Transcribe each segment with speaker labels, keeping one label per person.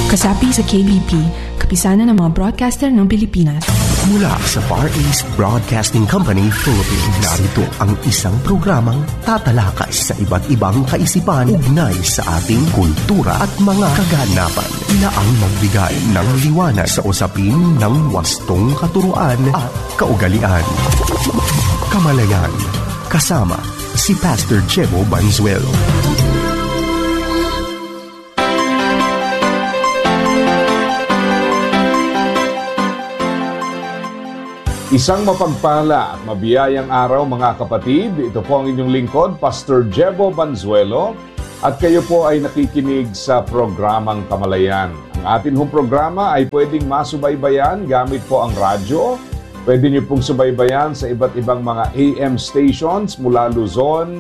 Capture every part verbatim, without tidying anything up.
Speaker 1: Kasapi sa K B P, kapisanan ng mga broadcaster ng Pilipinas.
Speaker 2: Mula sa Far East Broadcasting Company, Philippines, narito ang isang programang tatalakay sa iba't ibang kaisipan ugnay sa ating kultura at mga kaganapan na ang magbigay ng liwanag sa usapin ng wastong katuruan at kaugalian. Kamalayan, kasama si Pastor Jebo Banzuelo.
Speaker 3: Isang mapagpala at mabiyayang araw mga kapatid. Ito po ang inyong lingkod, Pastor Jebo Banzuelo. At kayo po ay nakikinig sa programang Kamalayan. Ang atin hong programa ay pwedeng masubaybayan gamit po ang radyo. Pwede niyo pong subaybayan sa iba't ibang mga A M stations mula Luzon,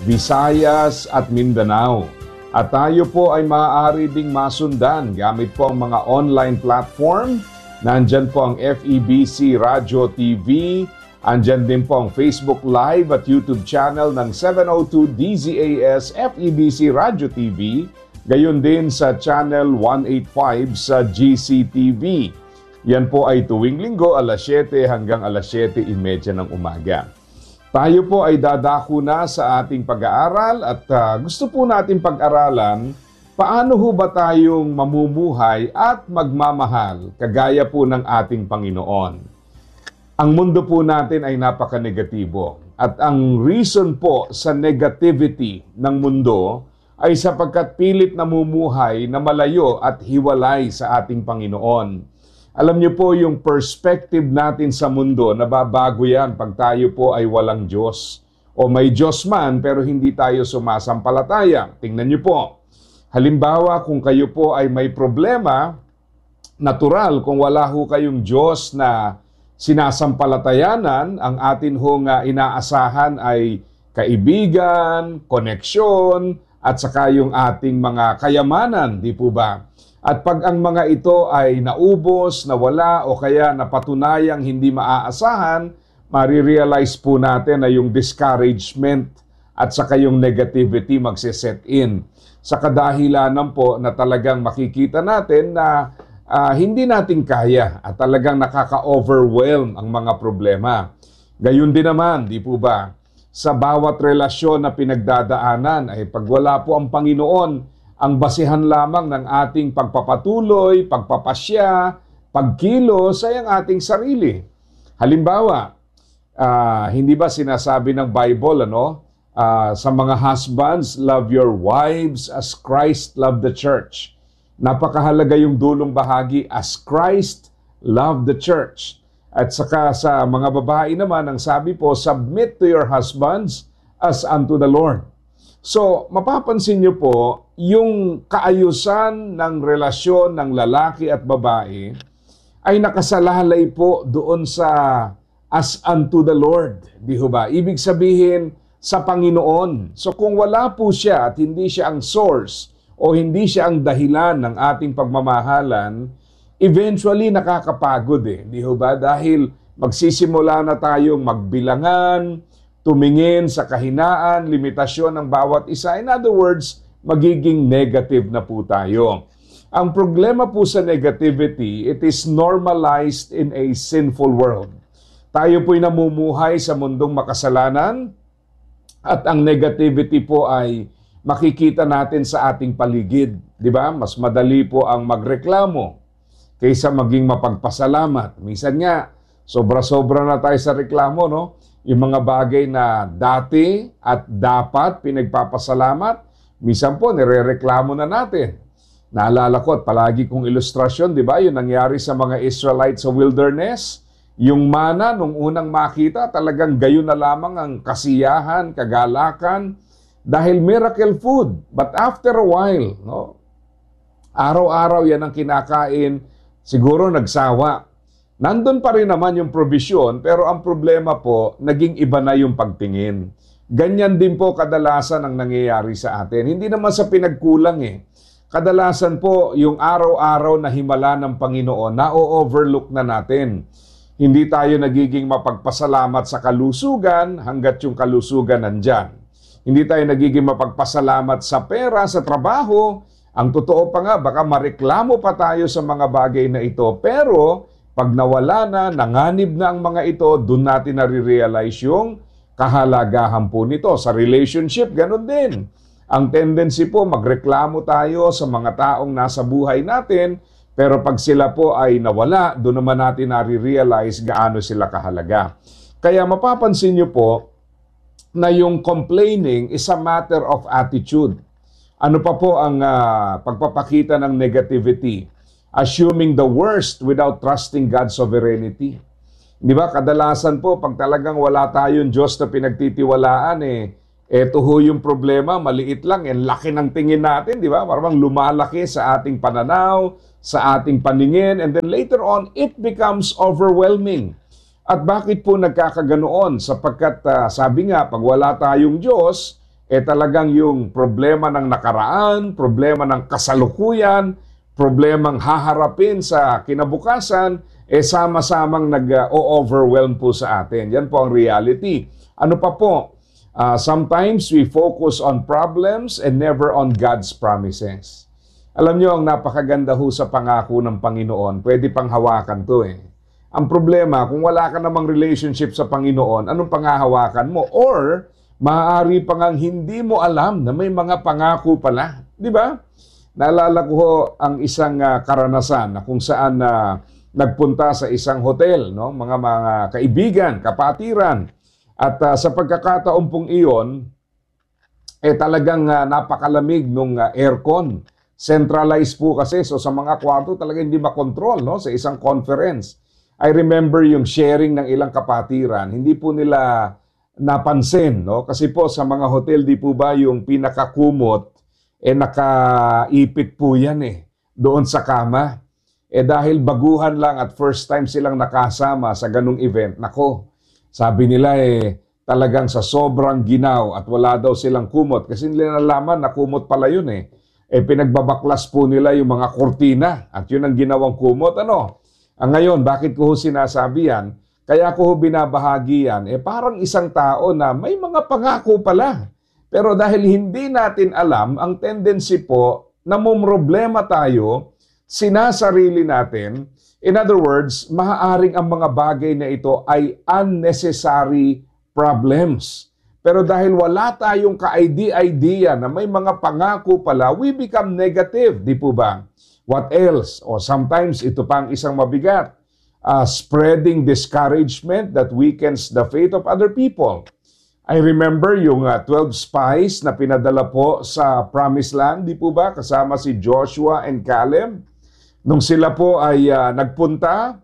Speaker 3: Visayas at Mindanao. At tayo po ay maaari ding masundan gamit po ang mga online platform. Nandyan po ang F E B C Radio T V, andyan din po ang Facebook Live at YouTube channel ng seven oh two D Z A S F E B C Radio T V, gayon din sa channel one eighty-five sa G C T V. Yan po ay tuwing linggo alas siyete hanggang alas siyete trenta ng umaga. Tayo po ay dadako na sa ating pag-aaral at uh, gusto po natin pag-aralan paano ho ba tayong mamumuhay at magmamahal kagaya po ng ating Panginoon? Ang mundo po natin ay napaka-negatibo. At ang reason po sa negativity ng mundo ay sapagkat pilit namumuhay na malayo at hiwalay sa ating Panginoon. Alam niyo po yung perspective natin sa mundo, nababago yan pag tayo po ay walang Diyos. O may Diyos man pero hindi tayo sumasampalataya. Tingnan niyo po. Halimbawa, kung kayo po ay may problema, natural kung wala ho kayong Diyos na sinasampalatayanan, ang atin hong uh, inaasahan ay kaibigan, koneksyon, at saka yung ating mga kayamanan, di po ba? At pag ang mga ito ay naubos, nawala, o kaya napatunayang hindi maaasahan, marirealize po natin na yung discouragement at saka yung negativity magsiset in. Sa kadahilanan po na talagang makikita natin na uh, hindi natin kaya at talagang nakaka-overwhelm ang mga problema. Gayun din naman, di po ba? Sa bawat relasyon na pinagdadaanan ay pag wala po ang Panginoon, ang basihan lamang ng ating pagpapatuloy, pagpapasya, pagkilos ay ang ating sarili. Halimbawa, uh, hindi ba sinasabi ng Bible, ano? Uh, sa mga husbands, love your wives as Christ loved the church. Napakahalaga yung dulong bahagi, as Christ loved the church. At saka sa mga babae naman, ang sabi po, submit to your husbands as unto the Lord. So, mapapansin niyo po, yung kaayusan ng relasyon ng lalaki at babae ay nakasalalay po doon sa as unto the Lord. Di ho ba? Ibig sabihin, sa Panginoon. So kung wala po siya at hindi siya ang source o hindi siya ang dahilan ng ating pagmamahalan, eventually nakakapagod eh. Di ho ba? Dahil magsisimula na tayong magbilangan, tumingin sa kahinaan, limitasyon ng bawat isa. In other words, magiging negative na po tayo. Ang problema po sa negativity, it is normalized in a sinful world. Tayo po'y namumuhay sa mundong makasalanan, at ang negativity po ay makikita natin sa ating paligid. Di ba? Mas madali po ang magreklamo kaysa maging mapagpasalamat. Minsan nga, sobra-sobra na tayo sa reklamo, no? Yung mga bagay na dati at dapat pinagpapasalamat, minsan po nirereklamo na natin. Naalala ko at palagi kong ilustrasyon, di ba? Yung nangyari sa mga Israelites sa wilderness, yung mana, nung unang makita, talagang gayon na lamang ang kasiyahan, kagalakan, dahil miracle food. But after a while, no, araw-araw yan ang kinakain, siguro nagsawa. Nandun pa rin naman yung provision, pero ang problema po, naging iba na yung pagtingin. Ganyan din po kadalasan ang nangyayari sa atin. Hindi naman sa pinagkulang eh. Kadalasan po, yung araw-araw na himala ng Panginoon, na-overlook na natin. Hindi tayo nagiging mapagpasalamat sa kalusugan hanggat yung kalusugan nandyan. Hindi tayo nagiging mapagpasalamat sa pera, sa trabaho, Ang totoo pa nga, baka mareklamo pa tayo sa mga bagay na ito. Pero pag nawala na, nanganib na ang mga ito, doon natin nare-realize yung kahalagahan po nito. Sa relationship, ganun din. Ang tendency po, magreklamo tayo sa mga taong nasa buhay natin, pero pag sila po ay nawala, doon naman natin nare-realize gaano sila kahalaga. Kaya mapapansin nyo po na yung complaining is a matter of attitude. Ano pa po ang uh, pagpapakita ng negativity? Assuming the worst without trusting God's sovereignty. Di ba? Kadalasan po, pag talagang wala tayong Diyos na pinagtitiwalaan, eh, eto ho yung problema, maliit lang, eh, laki ng tingin natin, di ba? Parang lumalaki sa ating pananaw, sa ating paningin, and then later on, it becomes overwhelming. At bakit po nagkakaganoon? Sapagkat uh, sabi nga, pag wala tayong Diyos, eh talagang yung problema ng nakaraan, problema ng kasalukuyan, problemang haharapin sa kinabukasan, eh sama-samang nag-overwhelm po sa atin. Yan po ang reality. Ano pa po? Uh, sometimes we focus on problems and never on God's promises. Alam nyo, ang napakaganda ho sa pangako ng Panginoon, pwede pang hawakan to eh. Ang problema, kung wala ka namang relationship sa Panginoon, anong panghahawakan mo? Or, maaari pa ngang hindi mo alam na may mga pangako pala. Di ba? Naalala ko ho ang isang uh, karanasan na kung saan uh, nagpunta sa isang hotel, no? mga mga kaibigan, kapatiran. At uh, sa pagkakataon pong iyon, eh talagang uh, napakalamig nung uh, aircon. Centralized po kasi, so sa mga kwarto talagang hindi makontrol, no? Sa isang conference. I remember yung sharing ng ilang kapatiran, hindi po nila napansin, no? Kasi po sa mga hotel, di po ba yung pinakakumot, eh nakaipit po yan eh, doon sa kama. Eh dahil baguhan lang at first time silang nakasama sa ganung event, nako, sabi nila eh talagang sa sobrang ginaw at wala daw silang kumot. Kasi nila nalaman na kumot pala yun eh. Eh pinagbabaklas po nila yung mga kortina at yun ang ginawang kumot. Ano? Ang ngayon, bakit ko ho sinasabi yan? Kaya ko ho binabahagi yan, eh parang isang tao na may mga pangako pala. Pero dahil hindi natin alam, ang tendency po na mumroblema tayo, sinasarili natin. In other words, maaaring ang mga bagay na ito ay unnecessary problems. Pero dahil wala tayong ka-idea na may mga pangako pala, we become negative, di po ba? What else? O sometimes ito pa ang isang mabigat. Uh, spreading discouragement that weakens the faith of other people. I remember yung uh, twelve spies na pinadala po sa Promised Land, di po ba? Kasama si Joshua and Caleb. Nung sila po ay uh, nagpunta,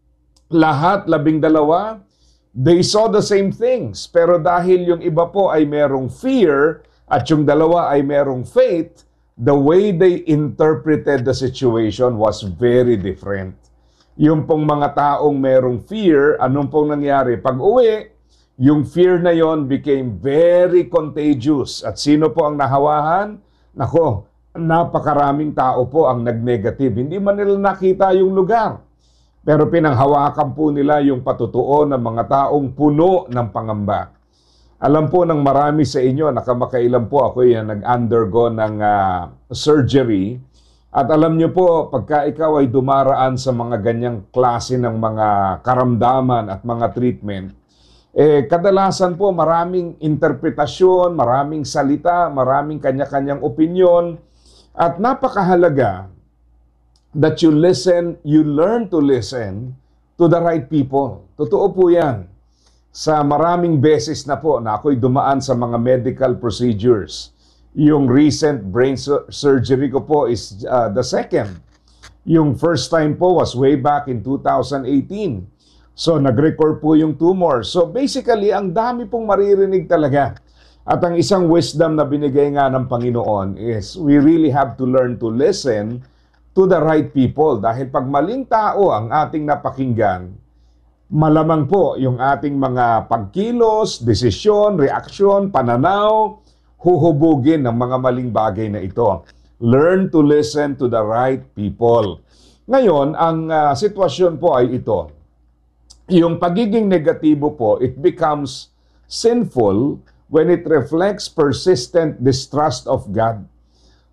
Speaker 3: lahat, labing dalawa, they saw the same things. Pero dahil yung iba po ay merong fear at yung dalawa ay merong faith, the way they interpreted the situation was very different. Yung pong mga taong merong fear, anong pong nangyari? Pag uwi, yung fear na yon became very contagious. At sino po ang nahawahan? Nako, napakaraming tao po ang nag-negative. Hindi man nila nakita yung lugar. Pero pinanghawakan po nila yung patutuo ng mga taong puno ng pangamba. Alam po ng marami sa inyo, nakamakailan po ako yan, nag-undergo ng uh, surgery. At alam nyo po, pagka ikaw ay dumaraan sa mga ganyang klase ng mga karamdaman at mga treatment, eh kadalasan po maraming interpretasyon, maraming salita, maraming kanya-kanyang opinyon. At napakahalaga that you listen, you learn to listen to the right people. Totoo po yan. Sa maraming beses na po na ako'y dumaan sa mga medical procedures. Yung recent brain sur- surgery ko po is uh, the second. Yung first time po was way back in two thousand eighteen. So nag-record po yung tumor. So basically, ang dami pong maririnig talaga. At ang isang wisdom na binigay nga ng Panginoon is we really have to learn to listen to the right people. Dahil pag maling tao ang ating napakinggan, malamang po yung ating mga pagkilos, desisyon, reaksyon, pananaw, huhubugin ng mga maling bagay na ito. Learn to listen to the right people. Ngayon, ang uh, sitwasyon po ay ito. Yung pagiging negatibo po, it becomes sinful when it reflects persistent distrust of God.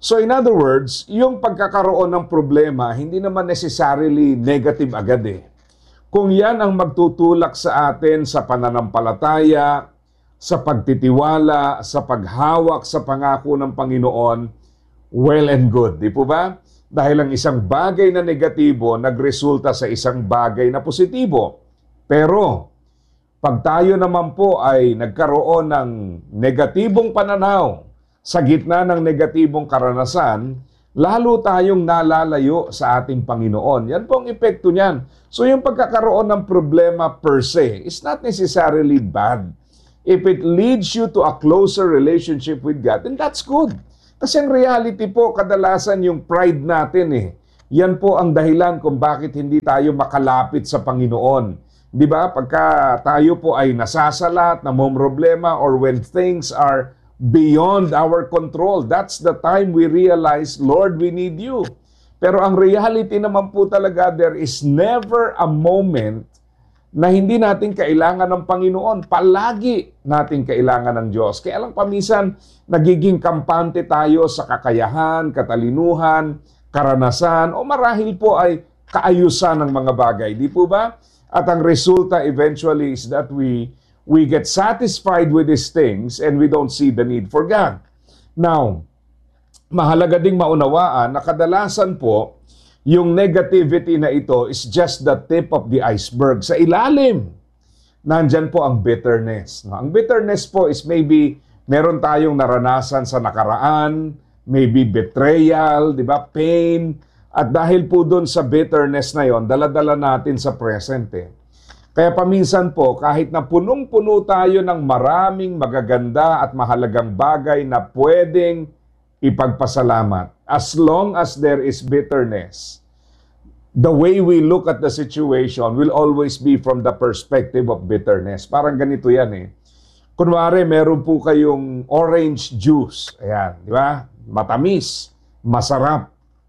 Speaker 3: So in other words, yung pagkakaroon ng problema, hindi naman necessarily negative agad eh. Kung yan ang magtutulak sa atin sa pananampalataya, sa pagtitiwala, sa paghawak sa pangako ng Panginoon, well and good. Di po ba? Dahil ang isang bagay na negatibo nagresulta sa isang bagay na positibo. Pero, pag tayo naman po ay nagkaroon ng negatibong pananaw sa gitna ng negatibong karanasan, lalo tayong nalalayo sa ating Panginoon. Yan po ang epekto niyan. So yung pagkakaroon ng problema per se is not necessarily bad. If it leads you to a closer relationship with God, then that's good. Kasi ang reality po, kadalasan yung pride natin eh. Yan po ang dahilan kung bakit hindi tayo makalapit sa Panginoon. Di ba? Pagka tayo po ay nasasalat, namomroblema, or when things are beyond our control, that's the time we realize, Lord, we need you. Pero ang reality naman po talaga, there is never a moment na hindi natin kailangan ng Panginoon. Palagi natin kailangan ng Diyos. Kaya lang paminsan, nagiging kampante tayo sa kakayahan, katalinuhan, karanasan, o marahil po ay kaayusan ng mga bagay. Di po ba? At ang resulta eventually is that we we get satisfied with these things and we don't see the need for God. Now, mahalaga ding maunawaan na kadalasan po, yung negativity na ito is just the tip of the iceberg. Sa ilalim, nandyan po ang bitterness. Ang bitterness po is maybe meron tayong naranasan sa nakaraan, maybe betrayal, di ba, pain, at dahil po doon sa bitterness na yon, dala-dala natin sa present eh. Kaya paminsan po, kahit na punong-puno tayo ng maraming magaganda at mahalagang bagay na pwedeng ipagpasalamat, as long as there is bitterness, the way we look at the situation will always be from the perspective of bitterness. Parang ganito yan eh. Kunwari, meron po kayong orange juice. Ayan, di ba? Matamis, masarap.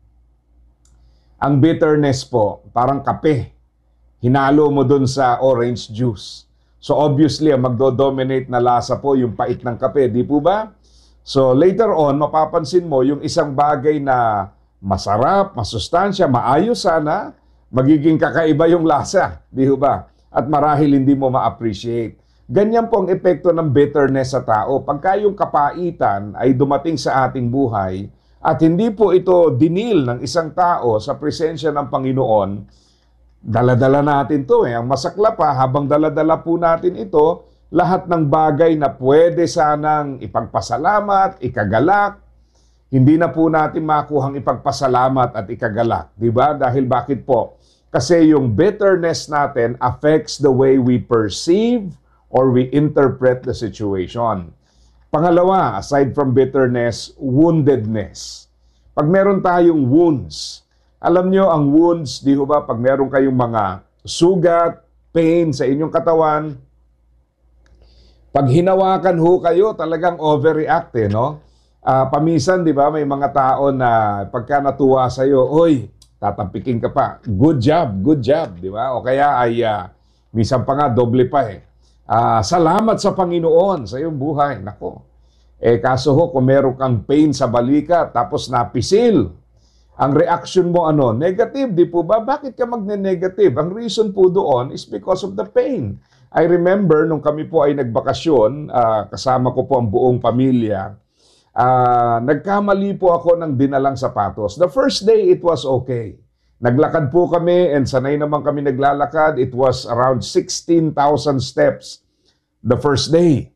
Speaker 3: Ang bitterness po, parang kape. Hinalo mo dun sa orange juice. So obviously, ang magdo-dominate na lasa po yung pait ng kape, di po ba? So later on, mapapansin mo yung isang bagay na masarap, masustansya, maayos sana, magiging kakaiba yung lasa, di ba? At marahil hindi mo ma-appreciate. Ganyan po ang epekto ng bitterness sa tao. Pagka yung kapaitan ay dumating sa ating buhay at hindi po ito dinil ng isang tao sa presensya ng Panginoon, dala-dala natin to eh. Ang masakla pa, habang dala-dala po natin ito, lahat ng bagay na pwede sanang ipagpasalamat, ikagalak, hindi na po natin makuhang ipagpasalamat at ikagalak. Diba? Dahil bakit po? Kasi yung bitterness natin affects the way we perceive or we interpret the situation. Pangalawa, aside from bitterness, woundedness. Pag meron tayong wounds, alam nyo ang wounds, di ba? Pag meron kayong mga sugat, pain sa inyong katawan, pag hinawakan ho kayo, talagang overreact eh, no? Uh, pamisan, di ba, may mga tao na pagka natuwa sa'yo, oy, tatampikin ka pa. Good job, good job, di ba? O kaya ay, uh, minsan pa nga, doble pa eh. Uh, salamat sa Panginoon sa iyong buhay. Nako. Eh, kaso ho, kung meron kang pain sa balikat, tapos napisil, ang reaction mo ano? Negative, di po ba? Bakit ka magne-negative? Ang reason po doon is because of the pain. I remember, nung kami po ay nagbakasyon, uh, kasama ko po ang buong pamilya, uh, nagkamali po ako ng dinalang sapatos. The first day, it was okay. Naglakad po kami, and sanay naman kami naglalakad. It was around sixteen thousand steps the first day.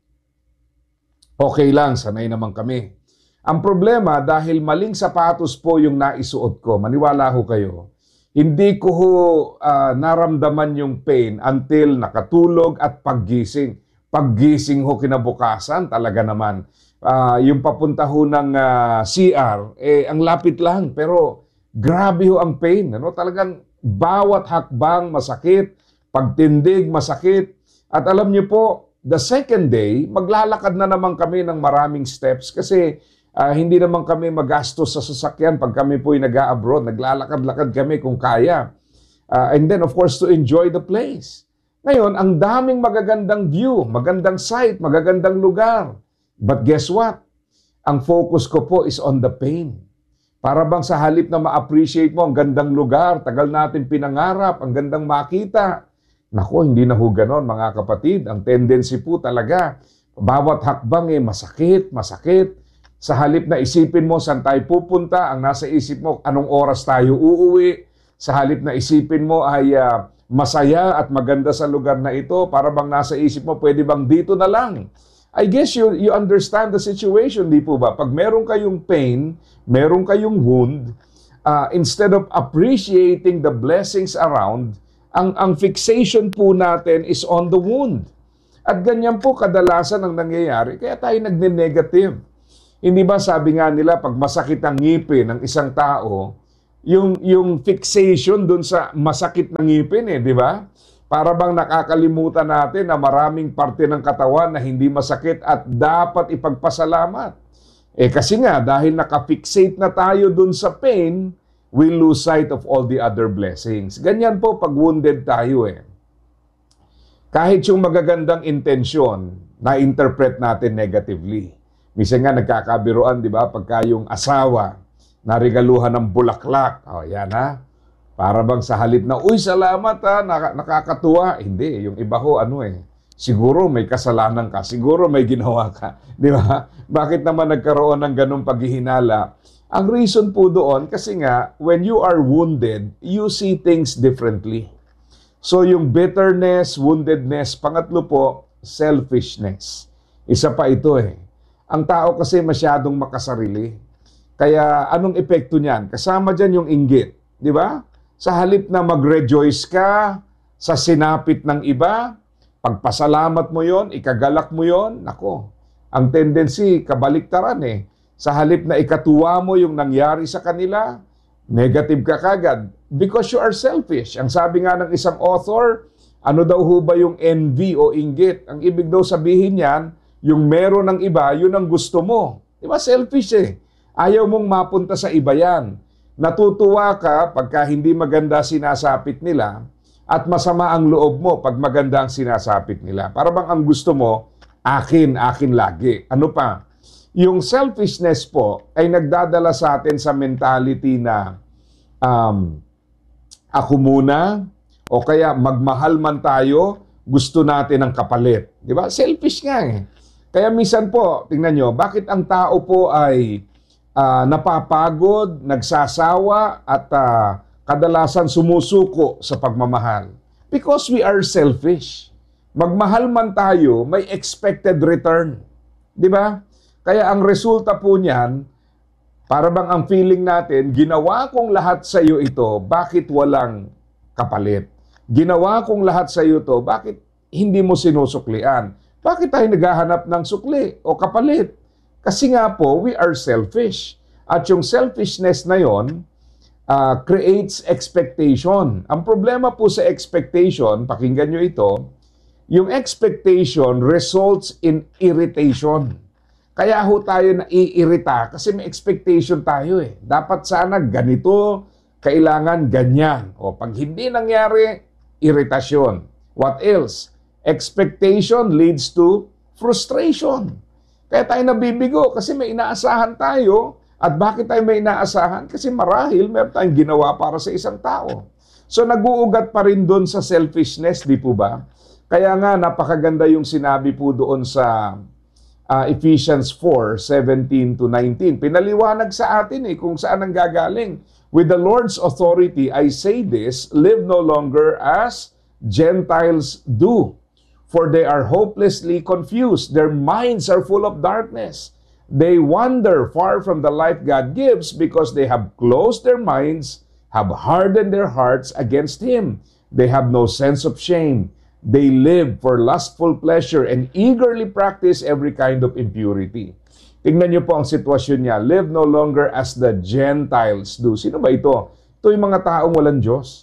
Speaker 3: Okay lang, sanay naman kami. Ang problema, dahil maling sapatos po yung naisuot ko, maniwala ho kayo, hindi ko ho uh, naramdaman yung pain until nakatulog at paggising. Paggising ho kinabukasan, talaga naman. Uh, yung papunta ho ng uh, C R, eh, ang lapit lang, pero grabe ho ang pain. Ano? Talagang bawat hakbang masakit, pagtindig masakit. At alam niyo po, the second day, maglalakad na naman kami ng maraming steps kasi Uh, hindi naman kami magastos sa sasakyan pag kami po'y nag-a-abroad. Naglalakad-lakad kami kung kaya. Uh, and then, of course, to enjoy the place. Ngayon, ang daming magagandang view, magandang site, magagandang lugar. But guess what? Ang focus ko po is on the pain. Para bang sa halip na ma-appreciate mo, ang gandang lugar, tagal natin pinangarap, ang gandang makita. Nako, hindi na ho ganon mga kapatid. Ang tendency po talaga, bawat hakbang eh masakit, masakit. Sa halip na isipin mo saan tayo pupunta, ang nasa isip mo anong oras tayo uuwi. Sa halip na isipin mo ay uh, masaya at maganda sa lugar na ito, para bang nasa isip mo pwede bang dito na lang. I guess you, you understand the situation, di po ba? Pag meron kayong pain, meron kayong wound, uh, instead of appreciating the blessings around, ang, ang fixation po natin is on the wound. At ganyan po kadalasan ang nangyayari, kaya tayo nagne-negative. Hindi ba sabi nga nila, pag masakit ang ngipin ng isang tao, yung, yung fixation dun sa masakit na ngipin eh, di ba? Para bang nakakalimutan natin na maraming parte ng katawan na hindi masakit at dapat ipagpasalamat. Eh kasi nga, dahil nakafixate na tayo dun sa pain, we lose sight of all the other blessings. Ganyan po pag wounded tayo eh. Kahit yung magagandang intensyon, na-interpret natin negatively. Minsan nga nagkakabiruan, di ba? Pagka yung asawa, narigaluhan ng bulaklak. O, yan ha. Para bang sa halip na, uy, salamat ha, nakakatuwa. Hindi, yung iba ho, ano eh, siguro may kasalanan ka, siguro may ginawa ka. Di ba? Bakit naman nagkaroon ng ganong paghihinala? Ang reason po doon, kasi nga, when you are wounded, you see things differently. So yung bitterness, woundedness, pangatlo po, selfishness. Isa pa ito eh. Ang tao kasi masyadong makasarili. Kaya anong epekto niyan? Kasama dyan yung inggit. Di ba? Sa halip na mag-rejoice ka sa sinapit ng iba, pagpasalamat mo yon, ikagalak mo yon, nako, ang tendency, kabaliktaran eh. Sa halip na ikatuwa mo yung nangyari sa kanila, negative ka kagad because you are selfish. Ang sabi nga ng isang author, ano daw ho ba yung envy o inggit? Ang ibig daw sabihin niyan, yung meron ng iba, yun ang gusto mo. Di ba? Selfish eh. Ayaw mong mapunta sa iba yan. Natutuwa ka pagka hindi maganda sinasapit nila at masama ang loob mo pag maganda ang sinasapit nila. Para bang ang gusto mo, akin, akin lagi. Ano pa? Yung selfishness po ay nagdadala sa atin sa mentality na um, ako muna o kaya magmahal man tayo, gusto natin ang kapalit. Di ba? Selfish nga eh. Kaya minsan po, tingnan nyo, bakit ang tao po ay Uh, napapagod, nagsasawa, at uh, kadalasan sumusuko sa pagmamahal? Because we are selfish. Magmahal man tayo, may expected return. Di ba? Kaya ang resulta po niyan, para bang ang feeling natin, ginawa kong lahat sa iyo ito, bakit walang kapalit? Ginawa kong lahat sa iyo ito, bakit hindi mo sinusuklian? Bakit tayo naghahanap ng sukli o kapalit? Kasi nga po, we are selfish. At yung selfishness na yon uh, creates expectation. Ang problema po sa expectation, pakinggan nyo ito, yung expectation results in irritation. Kaya ho tayo naiirita kasi may expectation tayo eh. Dapat sana ganito, kailangan ganyan. O pag hindi nangyari, iritasyon. What else? Expectation leads to frustration. Kaya tayo nabibigo kasi may inaasahan tayo. At bakit tayo may inaasahan? Kasi marahil meron tayong ginawa para sa isang tao. So nag-uugat pa rin doon sa selfishness, di po ba? Kaya nga napakaganda yung sinabi po doon sa uh, Ephesians four, seventeen to nineteen. Pinaliwanag sa atin eh kung saan ang gagaling. With the Lord's authority, I say this, live no longer as Gentiles do. For they are hopelessly confused. Their minds are full of darkness. They wander far from the life God gives because they have closed their minds, have hardened their hearts against Him. They have no sense of shame. They live for lustful pleasure and eagerly practice every kind of impurity. Tingnan niyo po ang sitwasyon niya. Live no longer as the Gentiles do. Sino ba ito? Ito yung mga taong walang Diyos.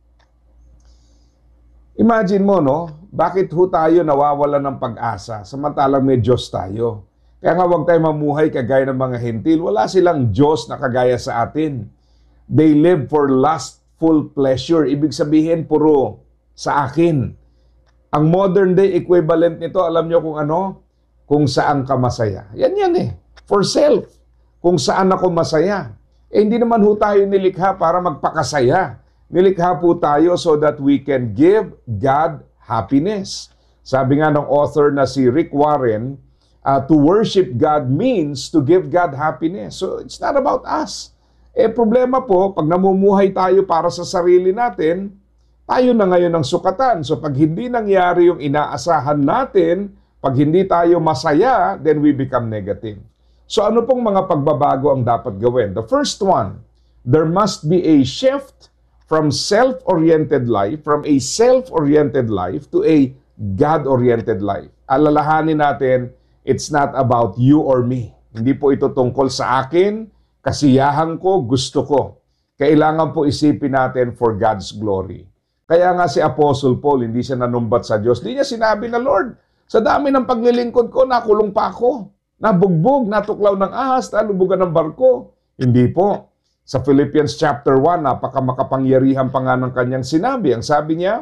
Speaker 3: Imagine mo, no? Bakit ho tayo nawawala ng pag-asa samantalang may Diyos tayo? Kaya nga huwag tayo mamuhay kagaya ng mga hentil. Wala silang Diyos na kagaya sa atin. They live for lustful pleasure. Ibig sabihin, puro sa akin. Ang modern day equivalent nito, alam nyo kung ano? Kung saan ka masaya. Yan yan eh. For self. Kung saan ako masaya. Eh, hindi naman ho tayo nilikha para magpakasaya. Nilikha po tayo so that we can give God happiness. Sabi nga ng author na si Rick Warren, uh, to worship God means to give God happiness. So it's not about us. Eh, problema po, pag namumuhay tayo para sa sarili natin, tayo na ngayon ang sukatan. So pag hindi nangyari yung inaasahan natin, pag hindi tayo masaya, then we become negative. So ano pong mga pagbabago ang dapat gawin? The first one, there must be a shift from self-oriented life, from a self-oriented life to a God-oriented life. Alalahanin natin, it's not about you or me. Hindi po ito tungkol sa akin, kasiyahan ko, gusto ko. Kailangan po isipin natin for God's glory. Kaya nga si Apostle Paul, hindi siya nanumbat sa Diyos. Hindi niya sinabi na, Lord, sa dami ng paglilingkod ko, nakulong pa ako. Nabugbog, natuklaw ng ahas, nalubugan ng barko. Hindi po. Sa Philippians chapter one, napakamakapangyarihan pa nga ng kanyang sinabi. Ang sabi niya,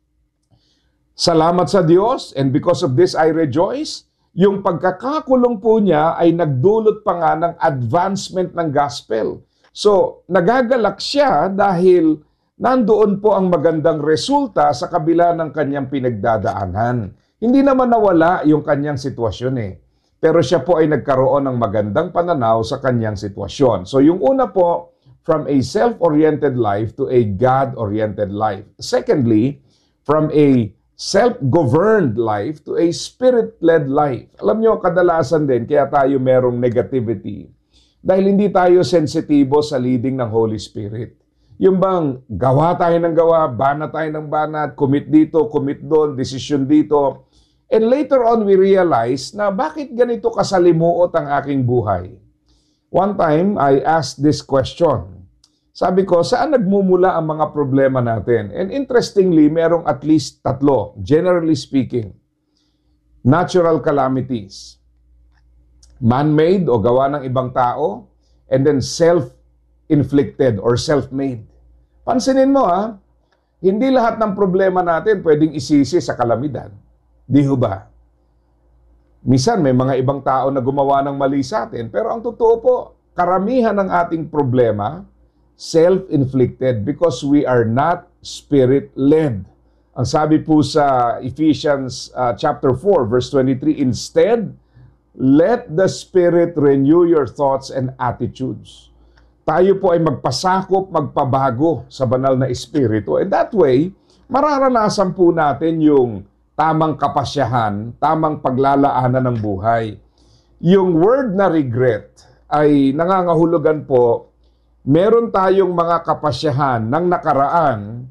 Speaker 3: salamat sa Diyos, and because of this I rejoice. Yung pagkakakulong po niya ay nagdulot pa nga ng advancement ng gospel. So, nagagalak siya dahil nandoon po ang magandang resulta sa kabila ng kanyang pinagdadaanan. Hindi naman nawala yung kanyang sitwasyon eh. Pero siya po ay nagkaroon ng magandang pananaw sa kanyang sitwasyon. So yung una po, from a self-oriented life to a God-oriented life. Secondly, from a self-governed life to a spirit-led life. Alam nyo, kadalasan din, kaya tayo merong negativity. Dahil hindi tayo sensitibo sa leading ng Holy Spirit. Yung bang gawa tayo ng gawa, bana tayo ng bana, commit dito, commit doon, decision dito. And later on, we realize na bakit ganito kasalimuot ang aking buhay? One time, I asked this question. Sabi ko, saan nagmumula ang mga problema natin? And interestingly, merong at least tatlo, generally speaking. Natural calamities. Man-made o gawa ng ibang tao. And then self-inflicted or self-made. Pansinin mo ha, hindi lahat ng problema natin pwedeng isisi sa kalamidad. Di ho ba? Minsan may mga ibang tao na gumawa ng mali sa atin, pero ang totoo po, karamihan ng ating problema, self-inflicted because we are not spirit-led. Ang sabi po sa Ephesians uh, chapter four, verse twenty-three, instead, let the Spirit renew your thoughts and attitudes. Tayo po ay magpasakop, magpabago sa banal na Espiritu. And that way, mararanasan po natin yung tamang kapasyahan, tamang paglalaanan ng buhay. Yung word na regret ay nangangahulugan po, meron tayong mga kapasyahan ng nakaraan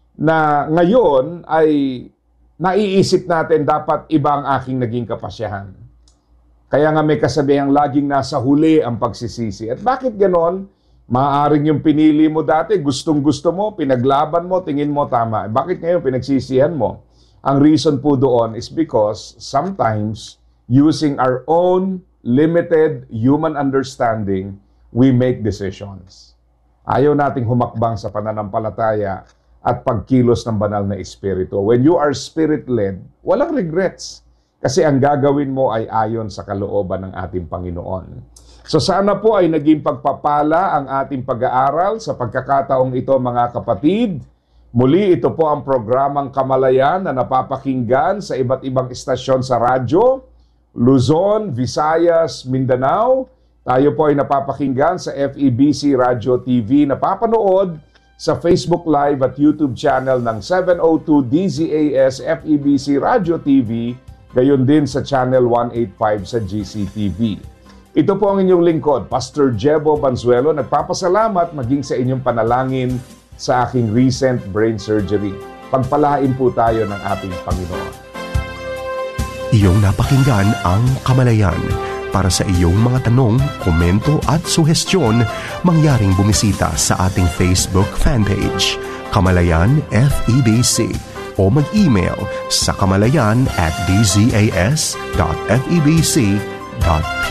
Speaker 3: na ngayon ay naiisip natin dapat iba ang aking naging kapasyahan. Kaya nga may kasabihang laging nasa huli ang pagsisisi. At bakit ganon? Maaaring yung pinili mo dati, gustong-gusto mo, pinaglaban mo, tingin mo tama. Bakit ngayon pinagsisihan mo? Ang reason po doon is because sometimes using our own limited human understanding, we make decisions. Ayaw nating humakbang sa pananampalataya at pagkilos ng banal na Espiritu. When you are Spirit-led, walang regrets. Kasi ang gagawin mo ay ayon sa kalooban ng ating Panginoon. So sana po ay naging pagpapala ang ating pag-aaral sa pagkakataong ito mga kapatid. Muli ito po ang programang Kamalayan na napapakinggan sa iba't ibang istasyon sa radyo, Luzon, Visayas, Mindanao. Tayo po ay napapakinggan sa F E B C Radio T V, napapanood sa Facebook Live at YouTube channel ng seven oh two D Z A S F E B C Radio T V, gayon din sa channel one eighty-five sa G C T V. Ito po ang inyong lingkod, Pastor Jebo Banzuelo, nagpapasalamat maging sa inyong panalangin sa aking recent brain surgery. Pagpalain po tayo ng ating Panginoon.
Speaker 2: Iyong napakinggan ang Kamalayan. Para sa iyong mga tanong, komento at suhestyon, mangyaring bumisita sa ating Facebook fanpage, Kamalayan F E B C, o mag-email sa kamalayan at d z a s dot f e b c dot p h.